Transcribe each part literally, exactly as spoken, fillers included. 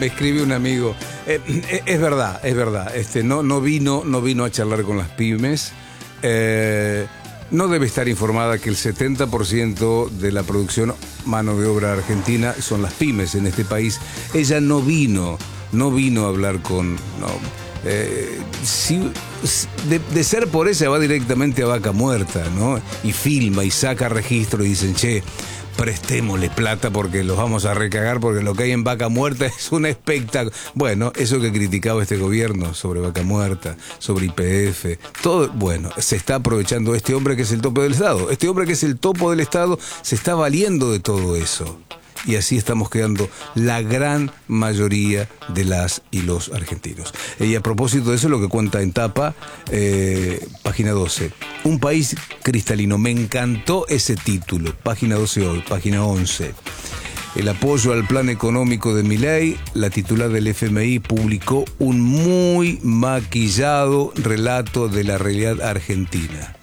me escribe un amigo. Eh, eh, es verdad, es verdad. Este, no, no, vino, no vino a charlar con las pymes. Eh, no debe estar informada que el setenta por ciento de la producción mano de obra argentina son las pymes en este país. Ella no vino, no vino a hablar con... No, eh, si, de, de ser por ella va directamente a vaca muerta, ¿no? Y filma y saca registro y dicen, che, prestémosle plata porque los vamos a recagar porque lo que hay en Vaca Muerta es un espectáculo. Bueno, eso que criticaba este gobierno sobre Vaca Muerta, sobre Y P F, todo, bueno, se está aprovechando este hombre que es el topo del Estado. Este hombre que es el topo del Estado se está valiendo de todo eso. Y así estamos quedando la gran mayoría de las y los argentinos. Y a propósito de eso, lo que cuenta en tapa, eh, página doce. Un país cristalino. Me encantó ese título. Página doce hoy, página once. El apoyo al plan económico de Milei, la titular del F M I publicó un muy maquillado relato de la realidad argentina.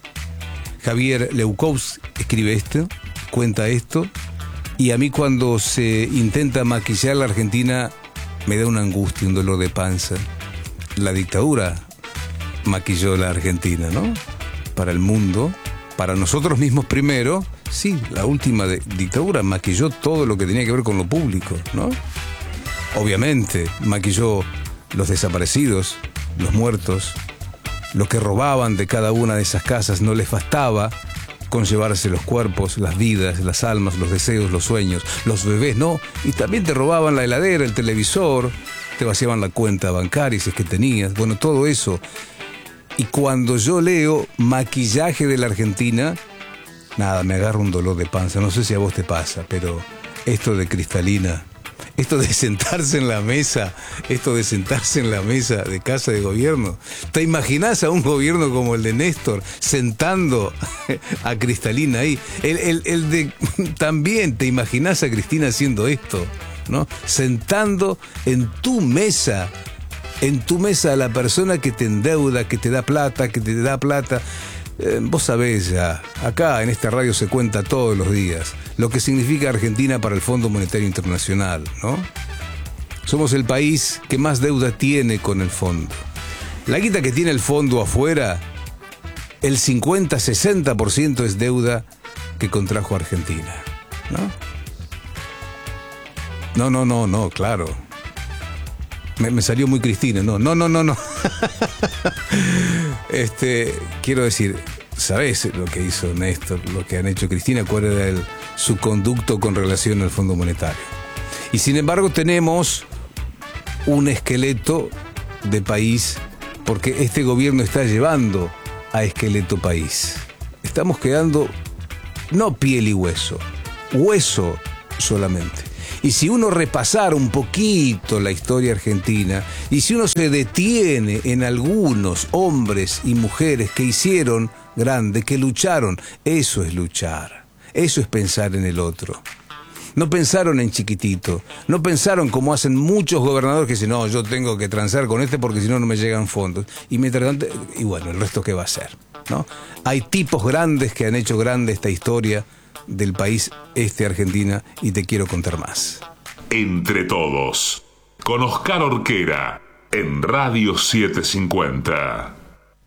Javier Leucows escribe esto, cuenta esto. Y a mí cuando se intenta maquillar la Argentina me da una angustia, un dolor de panza. La dictadura maquilló la Argentina, ¿no? Para el mundo, para nosotros mismos primero, sí, la última de, dictadura maquilló todo lo que tenía que ver con lo público, ¿no? Obviamente, maquilló los desaparecidos, los muertos, lo que robaban de cada una de esas casas, no les bastaba con llevarse los cuerpos, las vidas, las almas, los deseos, los sueños, los bebés, ¿no? Y también te robaban la heladera, el televisor, te vaciaban la cuenta bancaria si es que tenías, bueno, todo eso. Y cuando yo leo maquillaje de la Argentina, nada, me agarra un dolor de panza. No sé si a vos te pasa, pero esto de Cristalina, esto de sentarse en la mesa, esto de sentarse en la mesa de casa de gobierno, ¿te imaginás a un gobierno como el de Néstor sentando a Cristalina ahí? El, el, el de también te imaginás a Cristina haciendo esto, ¿no? Sentando en tu mesa, en tu mesa a la persona que te endeuda, que te da plata, que te da plata. Eh, vos sabés ya, acá en esta radio se cuenta todos los días lo que significa Argentina para el Fondo Monetario Internacional, ¿no? Somos el país que más deuda tiene con el fondo. La guita que tiene el fondo afuera, el cincuenta a sesenta por ciento es deuda que contrajo Argentina, ¿no? No, no, no, no, claro. Me, me salió muy Cristina, no, no, no, no, no. Este, quiero decir, ¿sabés lo que hizo Néstor, lo que han hecho Cristina? ¿Cuál era el, su conducto con relación al Fondo Monetario? Y sin embargo tenemos un esqueleto de país, porque este gobierno está llevando a esqueleto país. Estamos quedando no piel y hueso, hueso solamente. Y si uno repasara un poquito la historia argentina, y si uno se detiene en algunos hombres y mujeres que hicieron grande, que lucharon, eso es luchar, eso es pensar en el otro. No pensaron en chiquitito, no pensaron como hacen muchos gobernadores que dicen, no, yo tengo que transar con este porque si no, no me llegan fondos. Y mientras tanto, y bueno, el resto qué va a hacer, ¿no? Hay tipos grandes que han hecho grande esta historia del país este Argentina y te quiero contar más. Entre Todos, con Oscar Orquera, en Radio setecientos cincuenta.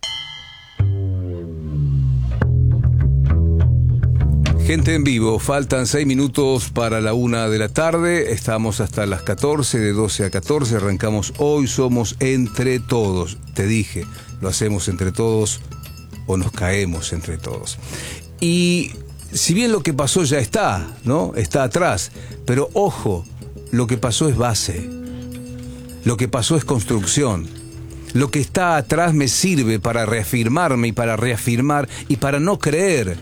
Gente en vivo, faltan seis minutos para la una de la tarde, estamos hasta las catorce, de doce a catorce, arrancamos hoy, somos Entre Todos. Te dije, lo hacemos entre todos o nos caemos entre todos. Y si bien lo que pasó ya está, ¿no? Está atrás, pero ojo, lo que pasó es base, lo que pasó es construcción. Lo que está atrás me sirve para reafirmarme y para reafirmar y para no creer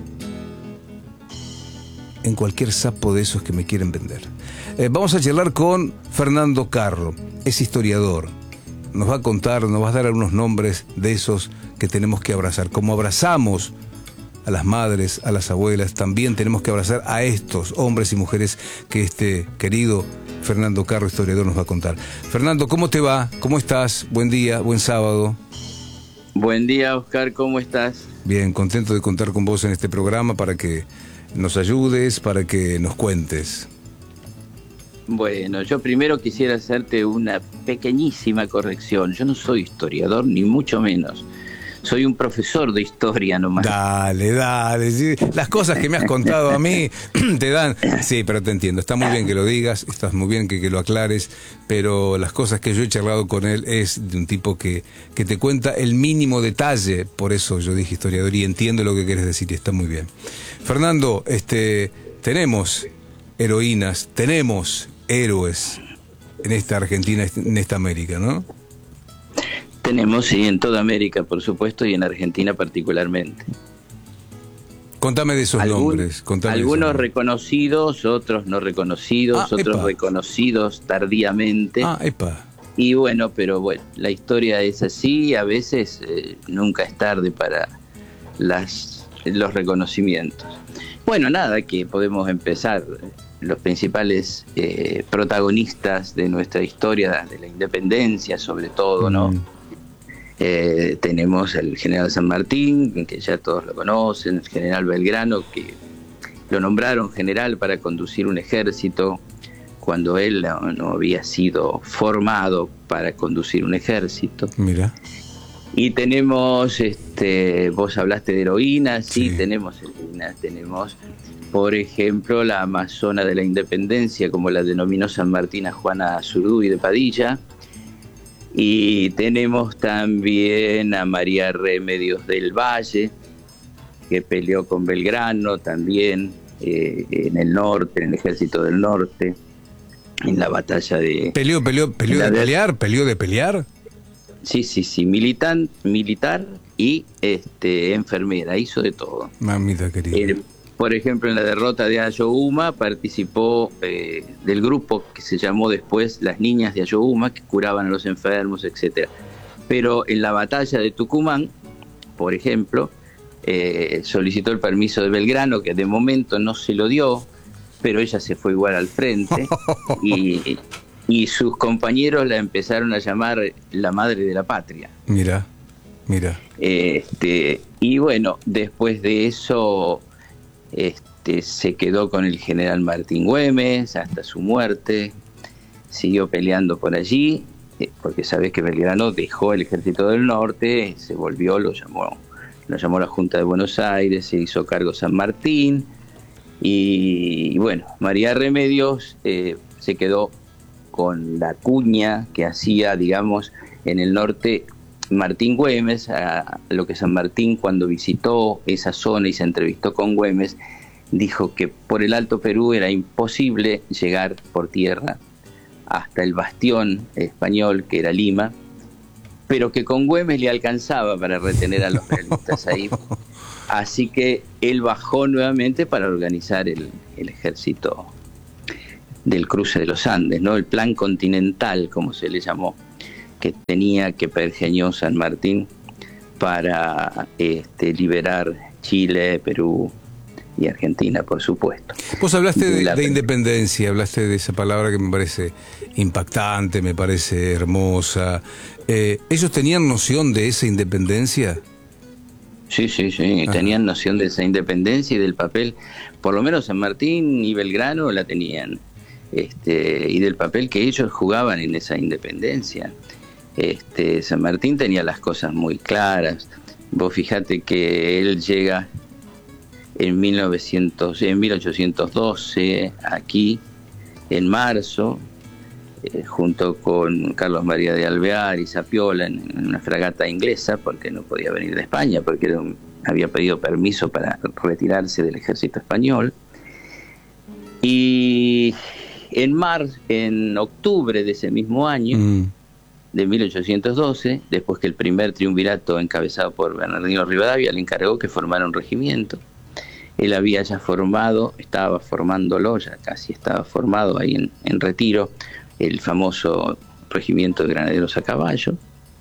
en cualquier sapo de esos que me quieren vender. Eh, vamos a charlar con Fernando Carro, es historiador. Nos va a contar, nos va a dar algunos nombres de esos que tenemos que abrazar. Como abrazamos a las madres, a las abuelas, también tenemos que abrazar a estos hombres y mujeres que este querido Fernando Carro, historiador, nos va a contar. Fernando, ¿cómo te va? ¿Cómo estás? Buen día, buen sábado. Buen día, Oscar, ¿cómo estás? Bien, contento de contar con vos en este programa para que nos ayudes, para que nos cuentes. Bueno, yo primero quisiera hacerte una pequeñísima corrección. Yo no soy historiador, ni mucho menos. Soy un profesor de historia nomás. Dale, dale. Sí. Las cosas que me has contado a mí te dan... Sí, pero te entiendo. Está muy bien que lo digas, está muy bien que, que lo aclares, pero las cosas que yo he charlado con él es de un tipo que, que te cuenta el mínimo detalle. Por eso yo dije historiador y entiendo lo que quieres decir y está muy bien. Fernando, este, tenemos heroínas, tenemos héroes en esta Argentina, en esta América, ¿no? Tenemos, sí, en toda América, por supuesto, y en Argentina particularmente. Contame de esos Algún, nombres. Contame algunos esos reconocidos, otros no reconocidos, ah, otros epa. reconocidos tardíamente. Ah, epa. Y bueno, pero bueno, la historia es así, a veces eh, nunca es tarde para las, los reconocimientos. Bueno, nada, que podemos empezar. Los principales eh, protagonistas de nuestra historia, de la independencia sobre todo, ¿no? Mm. Eh, tenemos al general San Martín, que ya todos lo conocen, el general Belgrano, que lo nombraron general para conducir un ejército cuando él no, no había sido formado para conducir un ejército. Mira. Y tenemos, este, vos hablaste de heroínas, sí, sí, tenemos heroínas, tenemos, por ejemplo, la amazona de la independencia, como la denominó San Martín a Juana Zurduy de Padilla, y tenemos también a María Remedios del Valle, que peleó con Belgrano también eh, en el norte, en el ejército del norte, en la batalla de... ¿Peleó, peleó, peleó de, de pelear? ¿Peleó de pelear? Sí, sí, sí, militan, militar y este enfermera, hizo de todo. Mamita querida. Eh, por ejemplo, en la derrota de Ayohuma participó eh, del grupo que se llamó después Las Niñas de Ayohuma, que curaban a los enfermos, etcétera. Pero en la batalla de Tucumán, por ejemplo, eh, solicitó el permiso de Belgrano, que de momento no se lo dio, pero ella se fue igual al frente y... y sus compañeros la empezaron a llamar la madre de la patria. Mira, mira. Este, y bueno, después de eso este, se quedó con el general Martín Güemes hasta su muerte, siguió peleando por allí, eh, porque sabés que Belgrano dejó el ejército del norte, se volvió, lo llamó, lo llamó la Junta de Buenos Aires, se hizo cargo San Martín, y, y bueno, María Remedios eh, se quedó con la cuña que hacía, digamos, en el norte Martín Güemes, a lo que San Martín, cuando visitó esa zona y se entrevistó con Güemes, dijo que por el Alto Perú era imposible llegar por tierra hasta el bastión español, que era Lima, pero que con Güemes le alcanzaba para retener a los realistas ahí. Así que él bajó nuevamente para organizar el, el ejército del cruce de los Andes, ¿no? El plan continental, como se le llamó, que tenía, que pergeñó San Martín para este, liberar Chile, Perú y Argentina, por supuesto. Vos hablaste de, La... de independencia, hablaste de esa palabra que me parece impactante, me parece hermosa. Eh, ¿Ellos tenían noción de esa independencia? Sí, sí, sí, ah. tenían noción de esa independencia y del papel, por lo menos San Martín y Belgrano la tenían. Este, y del papel que ellos jugaban en esa independencia. Este, San Martín tenía las cosas muy claras. Vos fijate que él llega en, mil novecientos, en mil ochocientos doce aquí, en marzo, eh, junto con Carlos María de Alvear y Zapiola en, en una fragata inglesa, porque no podía venir de España, porque era un, había pedido permiso para retirarse del ejército español. Y en marzo, en octubre de ese mismo año, mm. de mil ochocientos doce, después que el primer triunvirato encabezado por Bernardino Rivadavia le encargó que formara un regimiento, él había ya formado, estaba formándolo, ya casi estaba formado ahí en, en Retiro, el famoso regimiento de granaderos a caballo,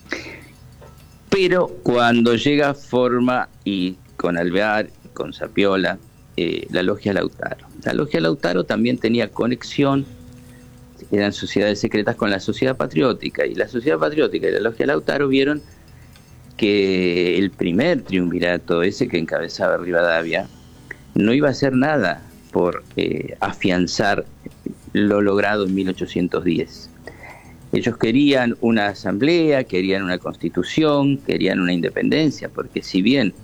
pero cuando llega forma y con Alvear, con Zapiola, eh, la Logia Lautaro. La Logia Lautaro también tenía conexión, eran sociedades secretas con la Sociedad Patriótica, y la Sociedad Patriótica y la Logia Lautaro vieron que el primer triunvirato, ese que encabezaba Rivadavia, no iba a hacer nada por eh, afianzar lo logrado en mil ochocientos diez. Ellos querían una asamblea, querían una constitución, querían una independencia, porque si bien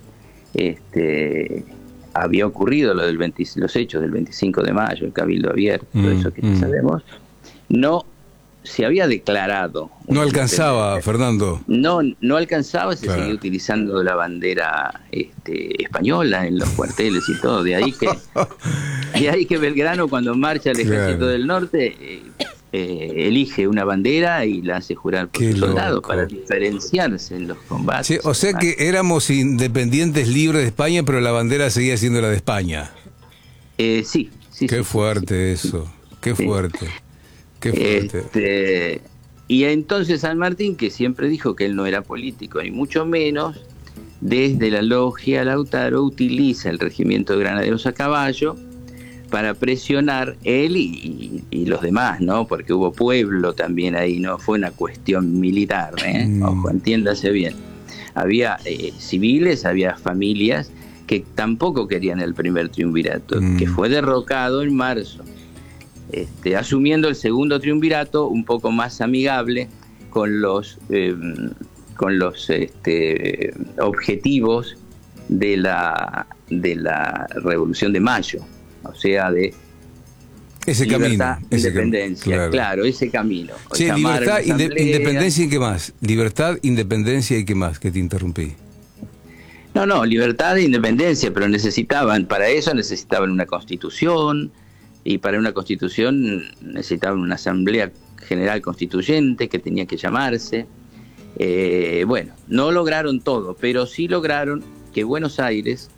este, había ocurrido lo del veinte, los hechos del veinticinco de mayo, el Cabildo Abierto, mm, todo eso que mm. sabemos, no se había declarado. No alcanzaba, Fernando. No, no alcanzaba, se claro. seguía utilizando la bandera este, española en los cuarteles y todo. De ahí que, de ahí que Belgrano, cuando marcha el ejército claro. del norte, eh, eh, elige una bandera y la hace jurar por Qué sus soldados loco. Para diferenciarse en los combates. Sí, o sea que éramos independientes libres de España, pero la bandera seguía siendo la de España. Eh, sí, sí. Qué sí, fuerte sí, eso, sí. qué fuerte. Qué fuerte. Este, y entonces San Martín, que siempre dijo que él no era político, ni mucho menos, desde la logia Lautaro utiliza el regimiento de granaderos a caballo para presionar él y, y, y los demás, ¿no? Porque hubo pueblo también ahí, no fue una cuestión militar, ¿eh? Mm. Ojo, entiéndase bien. Había eh, civiles, había familias que tampoco querían el primer triunvirato, mm. que fue derrocado en marzo. Este, asumiendo el segundo triunvirato un poco más amigable con los eh, con los este, objetivos de la de la Revolución de Mayo, o sea, de ese libertad, camino, ese independencia, claro. claro, ese camino. Sí, libertad, inde, independencia y qué más. Libertad, independencia y qué más, que te interrumpí. No, no, libertad e independencia, pero necesitaban, para eso necesitaban una constitución. Y para una constitución necesitaban una asamblea general constituyente que tenía que llamarse. Eh, bueno, no lograron todo, pero sí lograron que Buenos Aires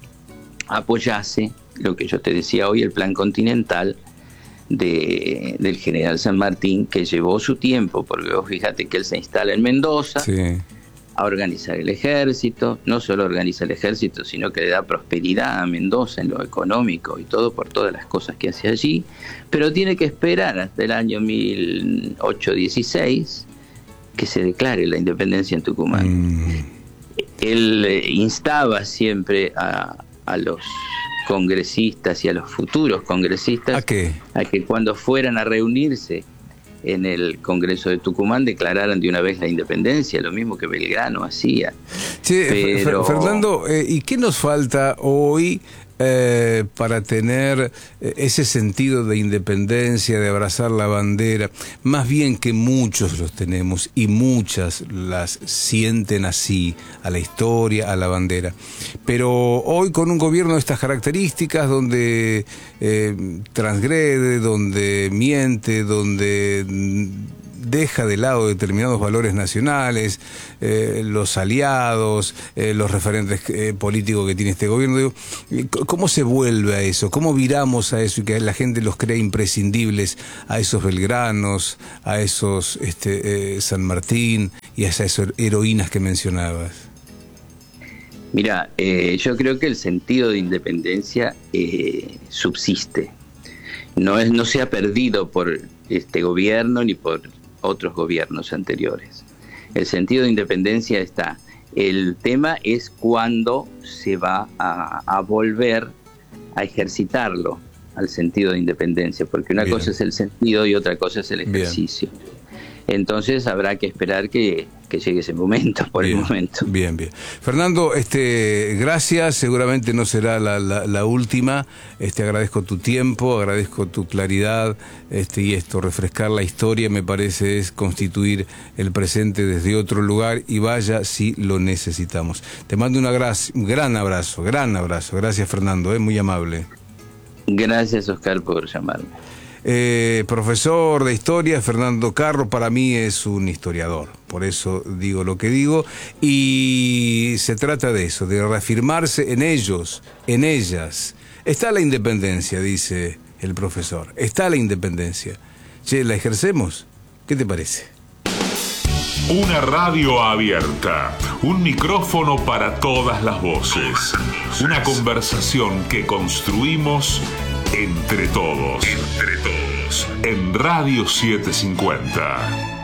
apoyase lo que yo te decía hoy, el plan continental de, del general San Martín, que llevó su tiempo, porque vos fíjate que él se instala en Mendoza, sí. a organizar el ejército, no solo organiza el ejército, sino que le da prosperidad a Mendoza en lo económico y todo por todas las cosas que hace allí, pero tiene que esperar hasta el año mil ochocientos dieciséis que se declare la independencia en Tucumán. Mm. Él eh, instaba siempre a, a los congresistas y a los futuros congresistas ¿A qué? a que cuando fueran a reunirse en el Congreso de Tucumán declararan de una vez la independencia, lo mismo que Belgrano hacía. Sí, pero... Fernando, eh, ¿y qué nos falta hoy eh, para tener eh, ese sentido de independencia, de abrazar la bandera? Más bien que muchos los tenemos y muchas las sienten así, a la historia, a la bandera. Pero hoy con un gobierno de estas características, donde eh, transgrede, donde miente, donde deja de lado determinados valores nacionales, eh, los aliados, eh, los referentes eh, políticos que tiene este gobierno. Digo, ¿cómo se vuelve a eso? ¿Cómo viramos a eso y que la gente los cree imprescindibles a esos belgranos, a esos este, eh, San Martín y a esas heroínas que mencionabas? Mira, eh, yo creo que el sentido de independencia eh, subsiste. No es, no se ha perdido por este gobierno ni por otros gobiernos anteriores. El sentido de independencia está. El tema es cuándo se va a, a volver a ejercitarlo, al sentido de independencia, porque una Bien. cosa es el sentido y otra cosa es el ejercicio. Bien. Entonces habrá que esperar que, que llegue ese momento, por bien, el momento. Bien, bien. Fernando, este, gracias, seguramente no será la, la, la última. Este, agradezco tu tiempo, agradezco tu claridad, este, y esto, refrescar la historia, me parece, es constituir el presente desde otro lugar, y vaya si lo necesitamos. Te mando un, abrazo, un gran abrazo, gran abrazo. Gracias, Fernando, eh, muy amable. Gracias, Oscar, por llamarme. Eh, profesor de historia, Fernando Carro, para mí es un historiador, por eso digo lo que digo, y se trata de eso, de reafirmarse en ellos, en ellas. Está la independencia, dice el profesor, está la independencia. Che, ¿la ejercemos? ¿Qué te parece? Una radio abierta, un micrófono para todas las voces, una conversación que construimos entre todos, entre todos, en Radio setecientos cincuenta.